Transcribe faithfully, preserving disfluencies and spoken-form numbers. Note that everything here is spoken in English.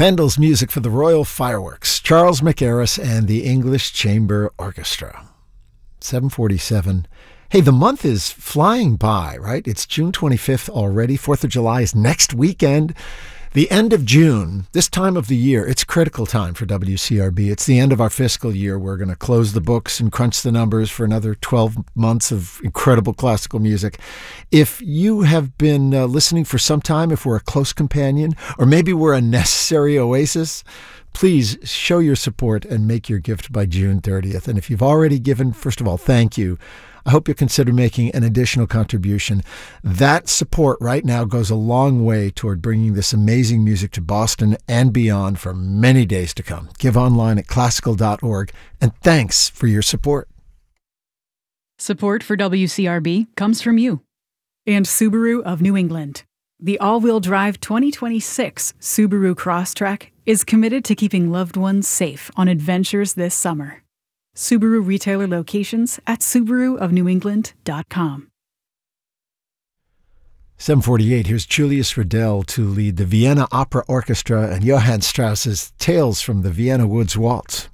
Handel's music for the Royal Fireworks, Charles McArris and the English Chamber Orchestra. seven forty-seven. Hey, the month is flying by, right? It's June twenty-fifth already. fourth of July is next weekend. The end of June, this time of the year, it's critical time for W C R B. It's the end of our fiscal year. We're going to close the books and crunch the numbers for another twelve months of incredible classical music. If you have been uh, listening for some time, if we're a close companion, or maybe we're a necessary oasis, please show your support and make your gift by June thirtieth. And if you've already given, first of all, thank you. I hope you'll consider making an additional contribution. That support right now goes a long way toward bringing this amazing music to Boston and beyond for many days to come. Give online at classical dot org, and thanks for your support. Support for W C R B comes from you and Subaru of New England. The all-wheel drive twenty twenty-six Subaru Crosstrek is committed to keeping loved ones safe on adventures this summer. Subaru retailer locations at subaru of new england dot com. seven forty-eight, here's Julius Riddell to lead the Vienna Opera Orchestra and Johann Strauss's Tales from the Vienna Woods Waltz.